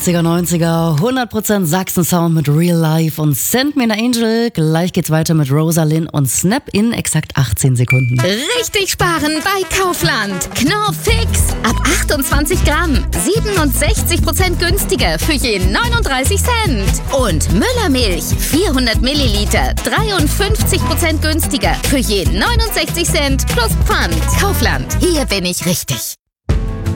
80er, 90er, 100% Sachsen-Sound mit Real Life und Send Me an Angel. Gleich geht's weiter mit Rosalind und Snap in exakt 18 Sekunden. Richtig sparen bei Kaufland. Knorr Fix. Ab 28 Gramm. 67% günstiger für je 39 Cent. Und Müllermilch. 400 Milliliter. 53% günstiger für je 69 Cent plus Pfand. Kaufland. Hier bin ich richtig.